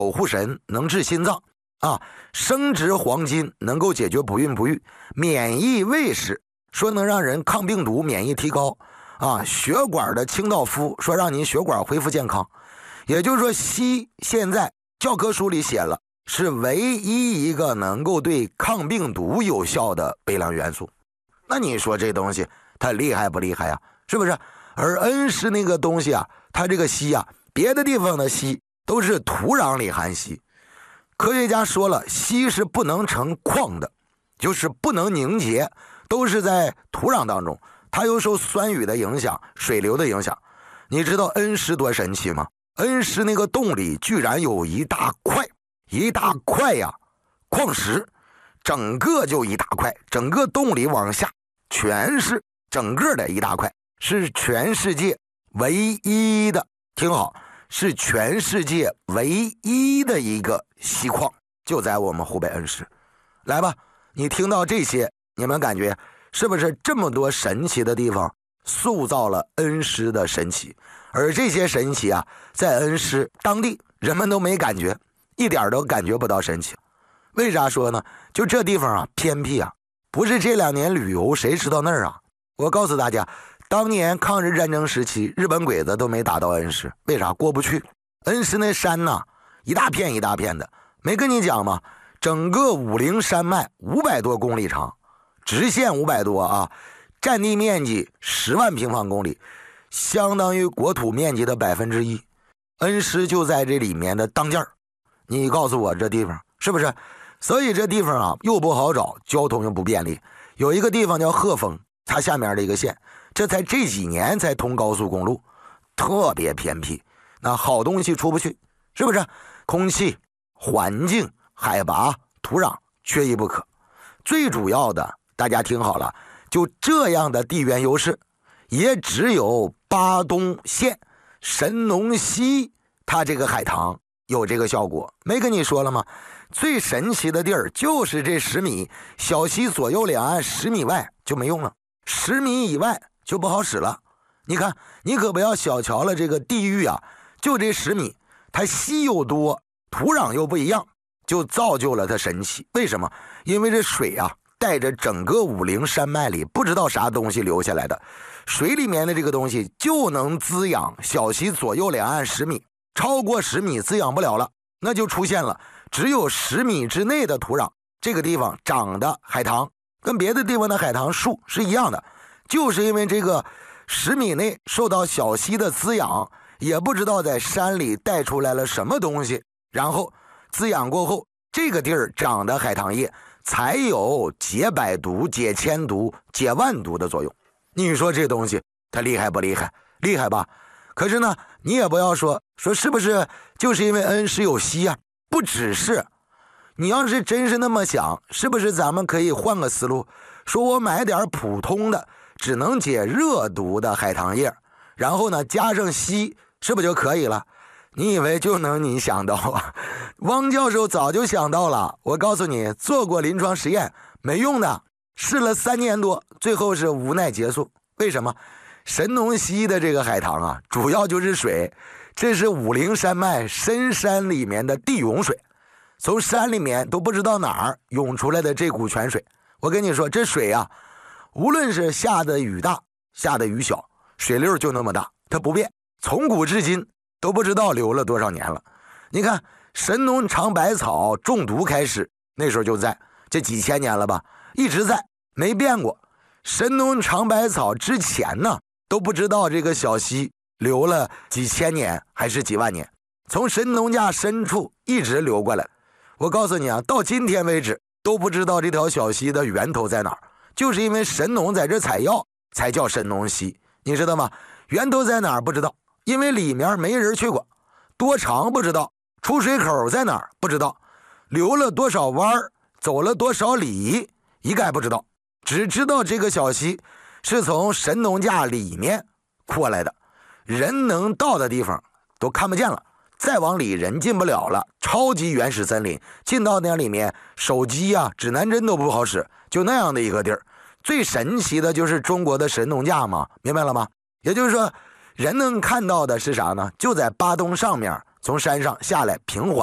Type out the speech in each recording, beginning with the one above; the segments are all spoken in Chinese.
守护神，能治心脏啊，生殖黄金能够解决不孕不育，免疫卫士说能让人抗病毒，免疫提高啊，血管的清道夫说让您血管恢复健康。也就是说，硒现在教科书里写了，是唯一一个能够对抗病毒有效的微量元素。那你说这东西它厉害不厉害呀？是不是？而恩施那个东西啊，它这个硒啊，别的地方的硒都是土壤里含硒。科学家说了，硒是不能成矿的，就是不能凝结，都是在土壤当中，它又受酸雨的影响，水流的影响。你知道恩施多神奇吗？恩施那个洞里居然有一大块呀，矿石，整个就一大块，整个洞里往下全是整个的一大块，是全世界唯一的，听好，是全世界唯一的一个锡矿，就在我们湖北恩施。来吧，你听到这些，你们感觉是不是这么多神奇的地方塑造了恩施的神奇？而这些神奇啊，在恩施当地人们都没感觉，一点都感觉不到神奇。为啥说呢？就这地方啊，偏僻啊，不是这2年旅游谁知道那儿啊？我告诉大家，当年抗日战争时期，日本鬼子都没打到恩施，为啥？过不去。恩施那山呐，一大片一大片的，没跟你讲吗？整个武陵山脉500多公里长，直线500多啊，占地面积10万平方公里，相当于国土面积的1%。恩施就在这里面的当间儿，你告诉我这地方是不是？所以这地方啊又不好找，交通又不便利。有一个地方叫鹤峰，它下面的一个县，这才这几年才通高速公路，特别偏僻，那好东西出不去，是不是？空气、环境、海拔、土壤缺一不可。最主要的，大家听好了，就这样的地缘优势，也只有巴东县神农溪它这个海棠有这个效果。没跟你说了吗？最神奇的地儿就是这10米，小溪左右两岸10米外就没用了，10米以外就不好使了。你看，你可不要小瞧了这个地域啊，就这10米，它溪又多，土壤又不一样，就造就了它神奇。为什么？因为这水啊，带着整个武陵山脉里不知道啥东西流下来的，水里面的这个东西就能滋养小溪左右两岸10米，超过10米滋养不了了，那就出现了只有10米之内的土壤，这个地方长的海棠跟别的地方的海棠树是一样的，就是因为这个10米内受到小溪的滋养，也不知道在山里带出来了什么东西，然后滋养过后，这个地儿长的海棠叶才有解百毒、解千毒、解万毒的作用。你说这东西它厉害不厉害？厉害吧？可是呢，你也不要说是不是就是因为恩施有硒啊？不只是。你要是真是那么想，是不是咱们可以换个思路，说我买点普通的只能解热毒的海棠叶，然后呢加上硒，是不是就可以了？你以为就能你想到啊？汪教授早就想到了，我告诉你，做过临床实验，没用的，试了3年多，最后是无奈结束。为什么？神农溪的这个海棠啊，主要就是水，这是武陵山脉深山里面的地涌水，从山里面都不知道哪儿涌出来的这股泉水。我跟你说，这水啊，无论是下的雨大下的雨小，水流就那么大，它不变，从古至今都不知道流了多少年了。你看神农尝百草中毒开始，那时候就在，这几千年了吧，一直在，没变过。神农尝百草之前呢，都不知道这个小溪流了几千年还是几万年，从神农架深处一直流过来。我告诉你啊，到今天为止都不知道这条小溪的源头在哪儿，就是因为神农在这采药才叫神农溪，你知道吗？源头在哪儿不知道，因为里面没人去过，多长不知道，出水口在哪儿不知道，流了多少弯，走了多少里一概不知道，只知道这个小溪是从神农架里面扩来的，人能到的地方都看不见了，再往里人进不了了，超级原始森林，进到那里面手机啊指南针都不好使，就那样的一个地儿。最神奇的就是中国的神农架嘛，明白了吗？也就是说人能看到的是啥呢？就在巴东上面，从山上下来平缓，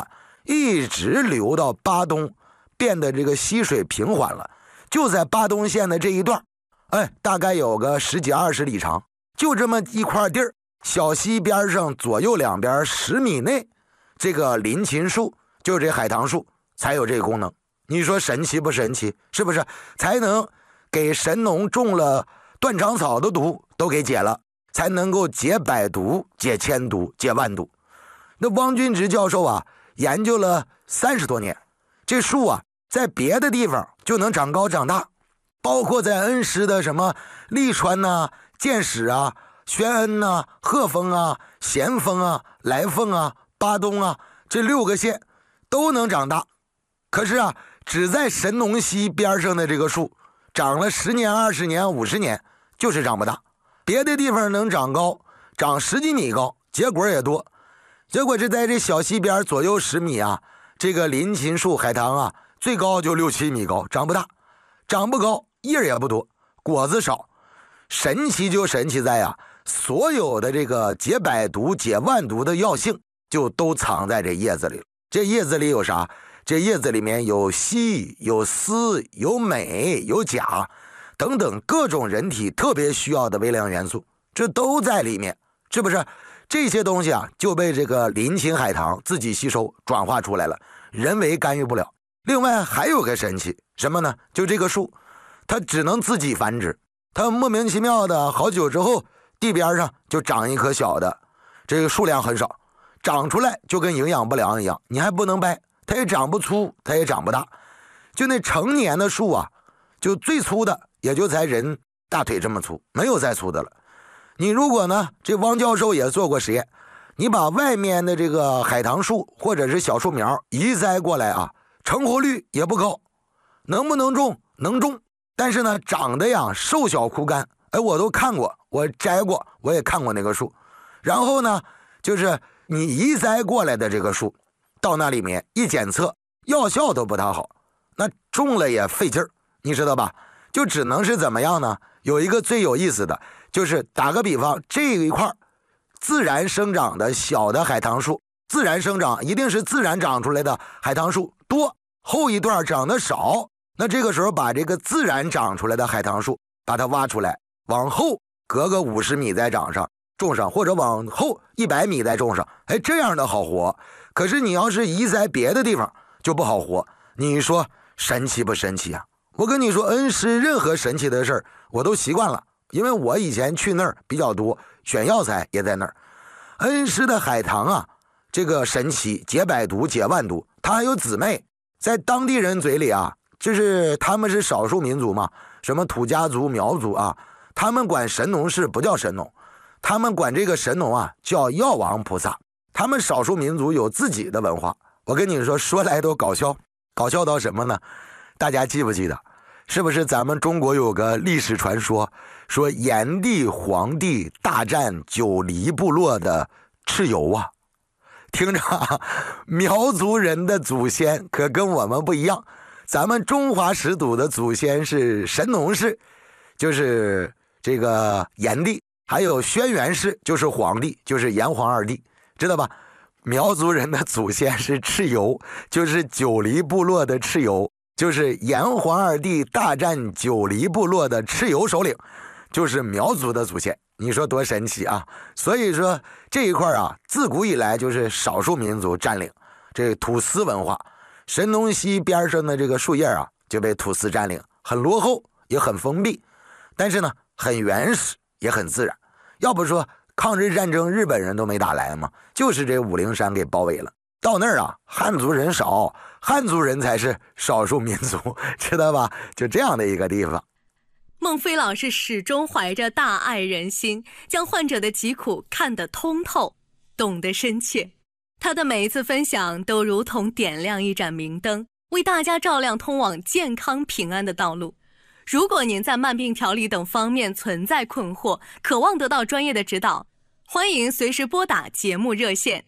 一直流到巴东，变得这个溪水平缓了。就在巴东县的这一段，大概有个10几20里长，就这么一块地儿，小溪边上左右两边10米内，这个林檎树，就是这海棠树才有这个功能。你说神奇不神奇？是不是？才能给神农种了断肠草的毒都给解了，才能够解百毒、解千毒、解万毒。那汪君直教授啊，研究了30多年，这树啊，在别的地方就能长高长大，包括在恩施的什么利川呐、建始啊、宣恩呐、鹤峰啊、咸丰啊、来凤啊、巴东啊，这6个县都能长大。可是啊，只在神农溪边上的这个树，长了10年、20年、50年，就是长不大。别的地方能长高，长10几米高，结果也多。结果是在这小溪边左右10米啊，这个林檎树、海棠啊，最高就6、7米高，长不大，长不高，叶也不多，果子少。神奇就神奇在啊，所有的这个解百毒、解万毒的药性，就都藏在这叶子里。这叶子里有啥？这叶子里面有硒、有锶、有镁、有钾等等各种人体特别需要的微量元素，这都在里面，是不是？这些东西啊，就被这个林檎海棠自己吸收转化出来了，人为干预不了。另外还有个神奇，什么呢？就这个树，它只能自己繁殖，它莫名其妙的好久之后，地边上就长一棵小的，这个数量很少，长出来就跟营养不良一样，你还不能掰，它也长不粗，它也长不大。就那成年的树啊，就最粗的也就才人大腿这么粗，没有再粗的了。你如果呢，这汪教授也做过实验，你把外面的这个海棠树或者是小树苗移栽过来啊，成活率也不高。能不能种？能种，但是呢，长得呀瘦小枯干。我都看过，我摘过，我也看过那个树。然后呢，就是你移栽过来的这个树，到那里面一检测，药效都不太好，那种了也费劲儿，你知道吧？就只能是怎么样呢？有一个最有意思的，就是打个比方，这一块自然生长的小的海棠树，自然生长一定是自然长出来的海棠树多，后一段长得少，那这个时候把这个自然长出来的海棠树把它挖出来，往后隔个50米再种上，或者往后100米再种上，这样的好活。可是你要是移栽别的地方就不好活，你说神奇不神奇啊？我跟你说，恩施任何神奇的事儿我都习惯了，因为我以前去那儿比较多，选药材也在那儿。恩施的海棠啊，这个神奇，解百毒解万毒，它还有姊妹，在当地人嘴里啊，就是他们是少数民族嘛，什么土家族、苗族啊，他们管神农氏不叫神农，他们管这个神农啊叫药王菩萨。他们少数民族有自己的文化，我跟你说，说来都搞笑，搞笑到什么呢？大家记不记得？是不是咱们中国有个历史传说，说炎帝、黄帝大战九黎部落的蚩尤啊？听着啊，苗族人的祖先可跟我们不一样，咱们中华始祖的祖先是神农氏，就是这个炎帝，还有轩辕氏，就是黄帝，就是炎黄二帝，知道吧？苗族人的祖先是蚩尤，就是九黎部落的蚩尤，就是炎黄二帝大战九黎部落的蚩尤首领，就是苗族的祖先。你说多神奇啊！所以说这一块啊，自古以来就是少数民族占领，这个土司文化。神农溪边上的这个树叶啊，就被土司占领，很落后，也很封闭，但是呢，很原始，也很自然。要不说抗日战争日本人都没打来嘛，就是这武陵山给包围了。到那儿啊，汉族人少，汉族人才是少数民族，知道吧？就这样的一个地方。 孟非老师始终怀着大爱人心，将患者的疾苦看得通透，懂得深切。他的每一次分享都如同点亮一盏明灯，为大家照亮通往健康平安的道路。如果您在慢病调理等方面存在困惑，渴望得到专业的指导，欢迎随时拨打节目热线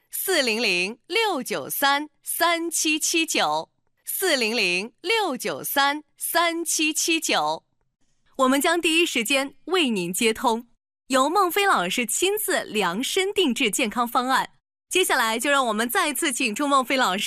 400-693-3779 400-693-3779，我们将第一时间为您接通，由孟非老师亲自量身定制健康方案。接下来就让我们再次请出孟非老师